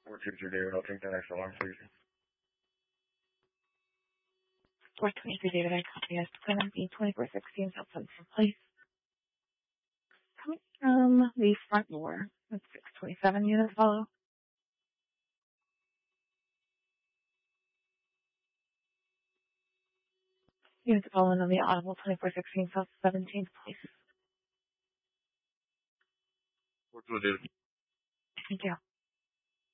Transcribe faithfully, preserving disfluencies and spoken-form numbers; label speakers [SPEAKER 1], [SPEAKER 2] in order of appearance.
[SPEAKER 1] four two two David, I'll take the next alarm, please.
[SPEAKER 2] four twenty-three David, I copy us. Plan B twenty-four sixteen South Sunset Place. Coming from the front door. That's six twenty-seven units follow. Units following on the Audible twenty-four sixteen South seventeenth Place.
[SPEAKER 1] four two David.
[SPEAKER 2] Thank you.